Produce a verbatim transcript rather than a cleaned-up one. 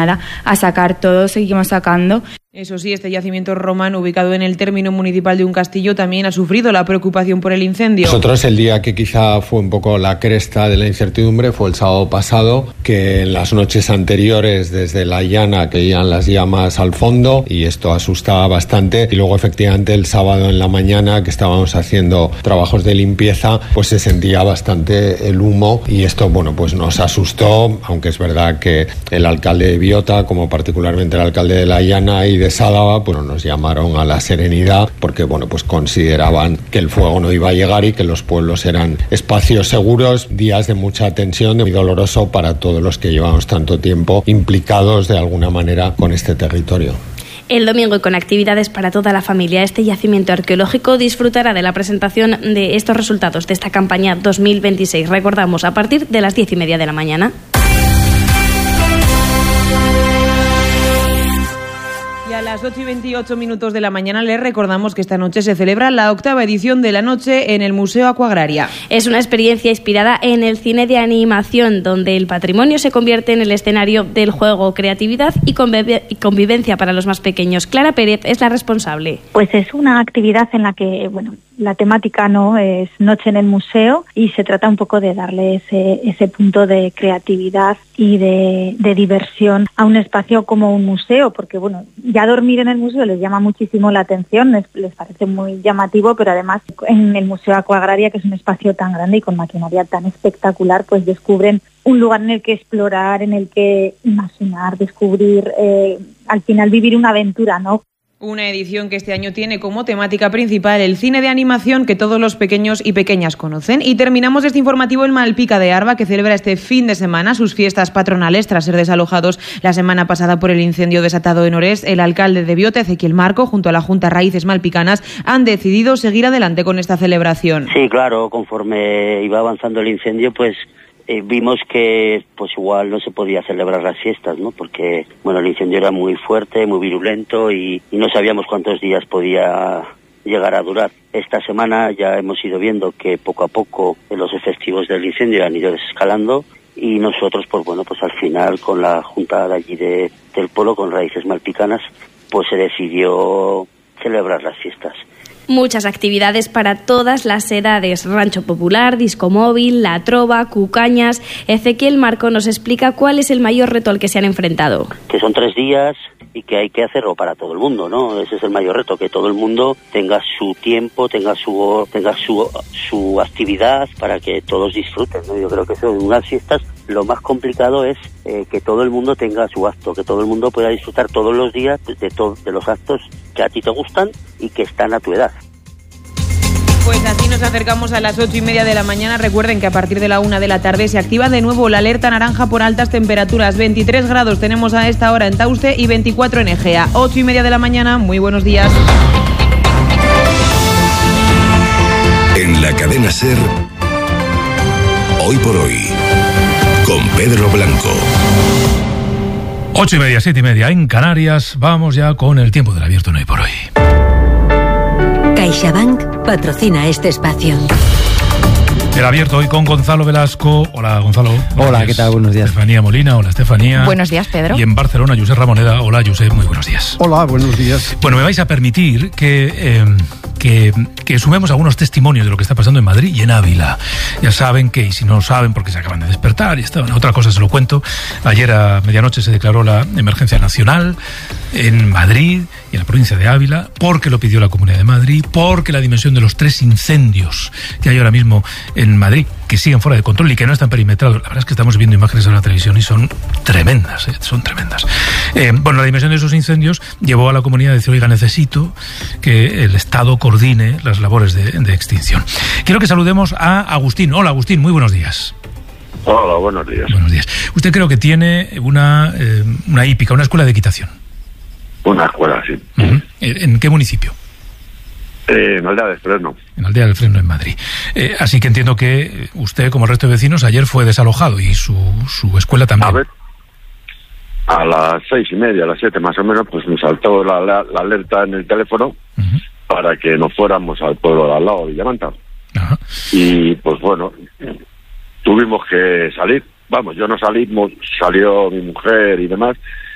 nada, a sacar todo, seguimos sacando. Eso sí, este yacimiento romano, ubicado en el término municipal de un castillo, también ha sufrido la preocupación por el incendio. Nosotros el día que quizá fue un poco la cresta de la incertidumbre fue el sábado pasado, que en las noches anteriores desde la llana caían las llamas al fondo y esto asustaba bastante, y luego efectivamente el sábado en la mañana que estábamos haciendo trabajos de limpieza pues se sentía bastante el humo y esto bueno pues nos asustó, aunque es verdad que el alcalde de Biota, como particularmente el alcalde de la llana y de Sádava, bueno, nos llamaron a la serenidad porque bueno pues consideraban que el fuego no iba a llegar y que los pueblos eran espacios seguros, días de mucha tensión, muy doloroso para todos los que llevamos tanto tiempo implicados de alguna manera con este territorio. El domingo, y con actividades para toda la familia, este yacimiento arqueológico disfrutará de la presentación de estos resultados de esta campaña dos mil veintiséis. Recordamos, a partir de las diez y media de la mañana. A las ocho y veintiocho minutos de la mañana les recordamos que esta noche se celebra la octava edición de la noche en el Museo Aquagraria. Es una experiencia inspirada en el cine de animación, donde el patrimonio se convierte en el escenario del juego, creatividad y convivencia para los más pequeños. Clara Pérez es la responsable. Pues es una actividad en la que, bueno, la temática no es noche en el museo y se trata un poco de darle ese, ese punto de creatividad y de, de diversión a un espacio como un museo, porque bueno, ya dormir en el museo les llama muchísimo la atención, les, les parece muy llamativo, pero además en el Museo Aquagraria, que es un espacio tan grande y con maquinaria tan espectacular, pues descubren un lugar en el que explorar, en el que imaginar, descubrir, eh, al final vivir una aventura, ¿no? Una edición que este año tiene como temática principal el cine de animación que todos los pequeños y pequeñas conocen. Y terminamos este informativo en Malpica de Arba, que celebra este fin de semana sus fiestas patronales tras ser desalojados la semana pasada por el incendio desatado en Orés. El alcalde de Biota, Ezequiel Marco, junto a la Junta Raíces Malpicanas, han decidido seguir adelante con esta celebración. Sí, claro, conforme iba avanzando el incendio, pues Eh, vimos que pues igual no se podía celebrar las fiestas, ¿no? Porque bueno, el incendio era muy fuerte, muy virulento y, y no sabíamos cuántos días podía llegar a durar. Esta semana ya hemos ido viendo que poco a poco los efectivos del incendio han ido desescalando y nosotros pues bueno, pues al final con la junta de allí de, del pueblo, con Raíces Malpicanas, pues se decidió celebrar las fiestas. Muchas actividades para todas las edades. Rancho Popular, Disco Móvil, La Trova, Cucañas. Ezequiel Marco nos explica cuál es el mayor reto al que se han enfrentado. Que son tres días y que hay que hacerlo para todo el mundo, ¿no? Ese es el mayor reto, que todo el mundo tenga su tiempo, tenga su tenga su, su actividad para que todos disfruten, ¿no? Yo creo que eso en unas fiestas lo más complicado es eh, que todo el mundo tenga su acto, que todo el mundo pueda disfrutar todos los días de, to- de los actos que a ti te gustan y que están a tu edad. Pues así nos acercamos a las ocho y media de la mañana. Recuerden que a partir de la una de la tarde se activa de nuevo la alerta naranja por altas temperaturas. veintitrés grados tenemos a esta hora en Tauste y veinticuatro en Egea. ocho y media de la mañana, muy buenos días. En la cadena SER, Hoy por Hoy, con Pedro Blanco. Ocho y media, siete y media en Canarias. Vamos ya con el tiempo del abierto en Hoy por Hoy. CaixaBank patrocina este espacio. El abierto hoy con Gonzalo Velasco. Hola, Gonzalo. Hola, días. ¿qué tal? Buenos días. Estefanía Molina. Hola, Estefanía. Buenos días, Pedro. Y en Barcelona, Josep Ramoneda. Hola, Josep. Muy buenos días. Hola, buenos días. Bueno, me vais a permitir que, eh, que, que sumemos algunos testimonios de lo que está pasando en Madrid y en Ávila. Ya saben que, y si no lo saben porque se acaban de despertar y estaban, otra cosa se lo cuento, ayer a medianoche se declaró la emergencia nacional en Madrid y en la provincia de Ávila, porque lo pidió la Comunidad de Madrid, porque la dimensión de los tres incendios que hay ahora mismo en Madrid, que siguen fuera de control y que no están perimetrados. La verdad es que estamos viendo imágenes en la televisión y son tremendas, ¿eh? son tremendas. Eh, bueno, la dimensión de esos incendios llevó a la comunidad a decir, oiga, necesito que el Estado coordine las labores de, de extinción. Quiero que saludemos a Agustín. Hola, Agustín, muy buenos días. Hola, buenos días. Buenos días. Usted creo que tiene una, eh, una hípica, una escuela de equitación. Una escuela, sí. Uh-huh. ¿En qué municipio? Eh, en Aldea del Freno. En Aldea del Freno, en Madrid. Eh, así que entiendo que usted, como el resto de vecinos, ayer fue desalojado y su, su escuela también. A ver, a las seis y media, a las siete más o menos, pues me saltó la, la, la alerta en el teléfono uh-huh. para que nos fuéramos al pueblo de al lado, Villamanta. Uh-huh. Y pues bueno, tuvimos que salir. Vamos, yo no salí, salió mi mujer y demás,